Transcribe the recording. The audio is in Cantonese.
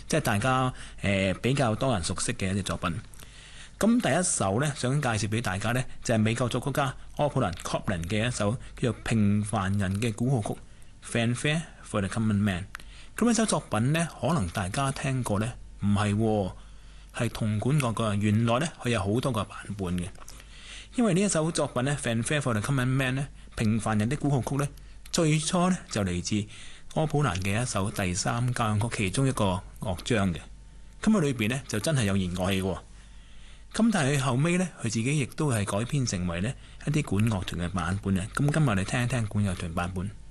即係大家比較多人熟悉嘅一啲作品。咁第一首呢，想介紹俾大家呢，就係美國作曲家柯普蘭 Copland 嘅一首叫做《平凡人》嘅鼓號曲 Fanfare for the Common Man。咁呢首作品呢，可能大家聽過呢，唔係，係銅管樂嘅。原來呢，佢有好多個版本嘅。因為呢一首作品呢， Fanfare for the Common Man 呢，平凡人的鼓號曲呢，最初呢就嚟自柯普蘭嘅一首第3交響曲其中一個樂章嘅。咁佢裏邊呢，就真係有弦樂器嘅。咁但係佢後尾呢，佢自己亦都係改編成為呢一啲管樂團嘅版本嘅。咁今日我哋聽一聽管樂團版本。